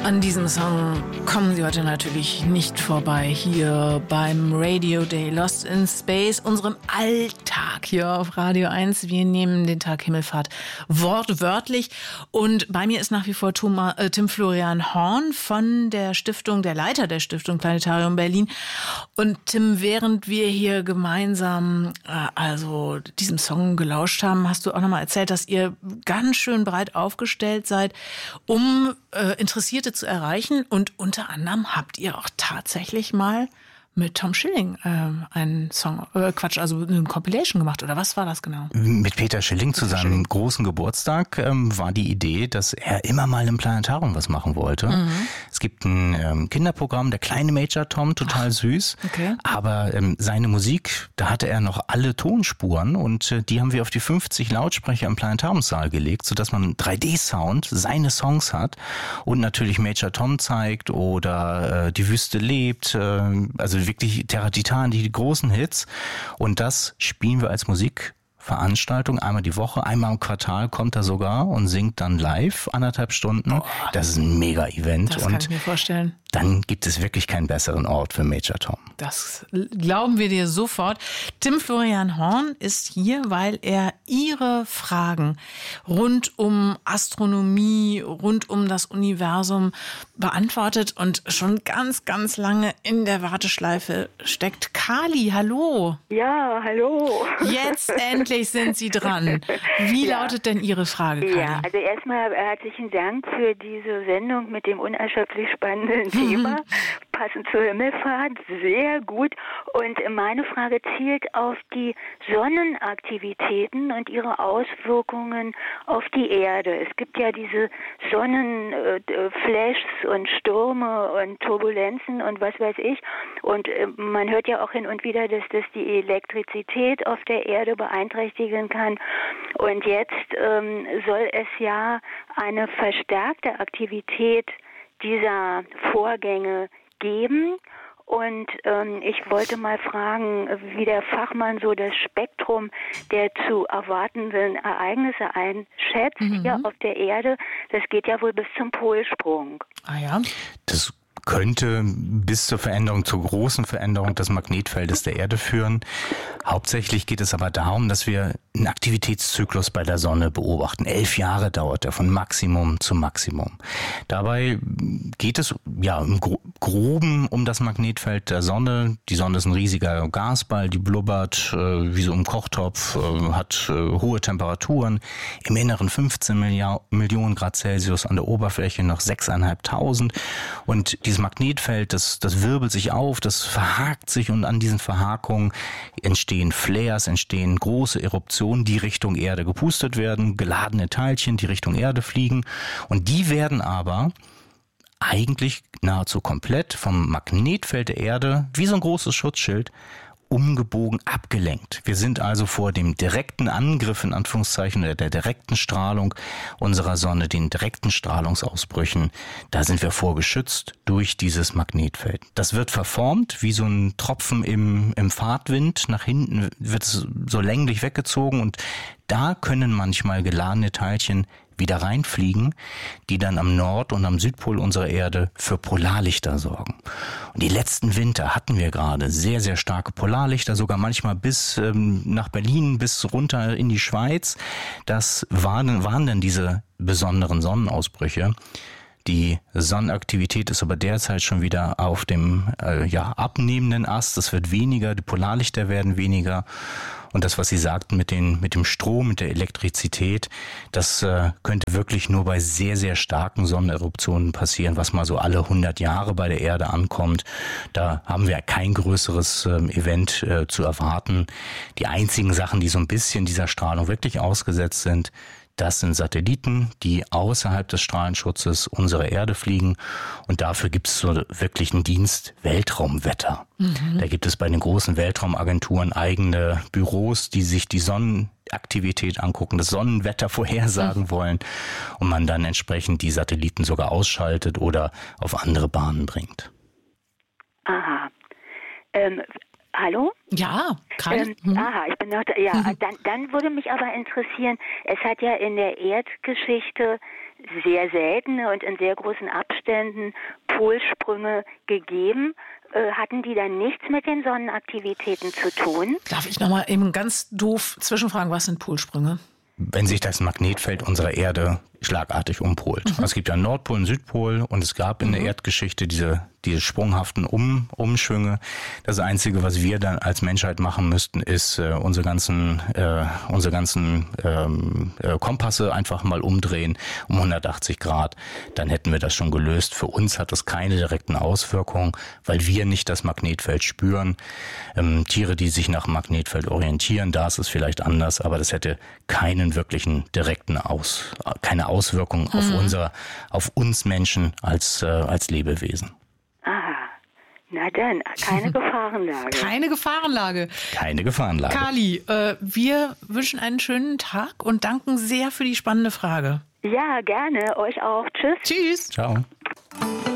An diesem Song kommen Sie heute natürlich nicht vorbei, hier beim Radio Day Lost in Space, unserem Alltag hier auf Radio 1. Wir nehmen den Tag Himmelfahrt wortwörtlich und bei mir ist nach wie vor Tim Florian Horn von der Stiftung, der Leiter der Stiftung Planetarium Berlin. Und Tim, während wir hier gemeinsam diesem Song gelauscht haben, hast du auch nochmal erzählt, dass ihr ganz schön breit aufgestellt seid, um Interessierte zu erreichen. Und unter anderem habt ihr auch tatsächlich mal mit Tom Schilling einen Song, eine Compilation gemacht, oder was war das genau? Mit Peter Schilling zu seinem großen Geburtstag war die Idee, dass er immer mal im Planetarium was machen wollte. Mhm. Es gibt ein Kinderprogramm, der kleine Major Tom, total süß. Okay. Aber seine Musik, da hatte er noch alle Tonspuren und die haben wir auf die 50 Lautsprecher im Planetariumssaal gelegt, sodass man 3D-Sound, seine Songs hat und natürlich Major Tom zeigt oder Die Wüste lebt, also wirklich Terra Titan, die großen Hits. Und das spielen wir als Musikveranstaltung einmal die Woche, einmal im Quartal kommt er sogar und singt dann live 1,5 Stunden. Oh, das ist ein Mega-Event. Das kann ich mir vorstellen. Dann gibt es wirklich keinen besseren Ort für Major Tom. Das glauben wir dir sofort. Tim Florian Horn ist hier, weil er Ihre Fragen rund um Astronomie, rund um das Universum beantwortet und schon ganz, ganz lange in der Warteschleife steckt. Kali, hallo. Ja, hallo. Jetzt endlich sind Sie dran. Wie lautet denn Ihre Frage, Kali? Ja, also erstmal herzlichen Dank für diese Sendung mit dem unerschöpflich spannenden Thema, passend zur Himmelfahrt, sehr gut. Und meine Frage zielt auf die Sonnenaktivitäten und ihre Auswirkungen auf die Erde. Es gibt ja diese Sonnenflashs und Stürme und Turbulenzen und was weiß ich. Und man hört ja auch hin und wieder, dass das die Elektrizität auf der Erde beeinträchtigen kann. Und jetzt soll es ja eine verstärkte Aktivität dieser Vorgänge geben. Und ich wollte mal fragen, wie der Fachmann so das Spektrum der zu erwartenden Ereignisse einschätzt hier auf der Erde. Das geht ja wohl bis zum Polsprung. Ah ja? Das könnte bis zur großen Veränderung des Magnetfeldes der Erde führen. Hauptsächlich geht es aber darum, dass wir einen Aktivitätszyklus bei der Sonne beobachten. 11 Jahre dauert er von Maximum zu Maximum. Dabei geht es ja im Groben um das Magnetfeld der Sonne. Die Sonne ist ein riesiger Gasball, die blubbert wie so im Kochtopf, hat hohe Temperaturen. Im Inneren 15 Millionen Grad Celsius, an der Oberfläche noch 6.500. Und dieses Magnetfeld, das wirbelt sich auf, das verhakt sich und an diesen Verhakungen entstehen Flares, entstehen große Eruptionen, die Richtung Erde gepustet werden, geladene Teilchen, die Richtung Erde fliegen und die werden aber eigentlich nahezu komplett vom Magnetfeld der Erde, wie so ein großes Schutzschild, umgebogen, abgelenkt. Wir sind also vor dem direkten Angriff, in Anführungszeichen, der direkten Strahlung unserer Sonne, den direkten Strahlungsausbrüchen, da sind wir vorgeschützt durch dieses Magnetfeld. Das wird verformt, wie so ein Tropfen im Fahrtwind. Nach hinten wird es so länglich weggezogen und da können manchmal geladene Teilchen wieder reinfliegen, die dann am Nord- und am Südpol unserer Erde für Polarlichter sorgen. Und die letzten Winter hatten wir gerade sehr, sehr starke Polarlichter, sogar manchmal bis nach Berlin, bis runter in die Schweiz. Das waren dann diese besonderen Sonnenausbrüche. Die Sonnenaktivität ist aber derzeit schon wieder auf dem abnehmenden Ast. Es wird weniger, die Polarlichter werden weniger. Und das, was Sie sagten mit dem Strom, mit der Elektrizität, das könnte wirklich nur bei sehr, sehr starken Sonneneruptionen passieren, was mal so alle 100 Jahre bei der Erde ankommt. Da haben wir kein größeres Event zu erwarten. Die einzigen Sachen, die so ein bisschen dieser Strahlung wirklich ausgesetzt sind, das sind Satelliten, die außerhalb des Strahlenschutzes unserer Erde fliegen. Und dafür gibt es so wirklich einen Dienst Weltraumwetter. Da gibt es bei den großen Weltraumagenturen eigene Büros, die sich die Sonnenaktivität angucken, das Sonnenwetter vorhersagen wollen und man dann entsprechend die Satelliten sogar ausschaltet oder auf andere Bahnen bringt. Aha. Hallo? Ja, gerade. Ich bin noch da. Ja, dann würde mich aber interessieren, es hat ja in der Erdgeschichte sehr seltene und in sehr großen Abständen Umständen Polsprünge gegeben. Hatten die dann nichts mit den Sonnenaktivitäten zu tun? Darf ich nochmal eben ganz doof zwischenfragen, was sind Polsprünge? Wenn sich das Magnetfeld unserer Erde schlagartig umpolt. Es gibt ja einen Nordpol und Südpol und es gab in der Erdgeschichte diese sprunghaften Umschwünge. Das Einzige, was wir dann als Menschheit machen müssten, ist unsere ganzen Kompasse einfach mal umdrehen um 180 Grad. Dann hätten wir das schon gelöst. Für uns hat das keine direkten Auswirkungen, weil wir nicht das Magnetfeld spüren. Tiere, die sich nach dem Magnetfeld orientieren, da ist es vielleicht anders, aber das hätte keinen wirklichen direkten keine Auswirkungen auf uns Menschen als Lebewesen. Aha, na dann, keine Gefahrenlage. Keine Gefahrenlage. Keine Gefahrenlage. Kali, wir wünschen einen schönen Tag und danken sehr für die spannende Frage. Ja, gerne. Euch auch. Tschüss. Tschüss. Ciao.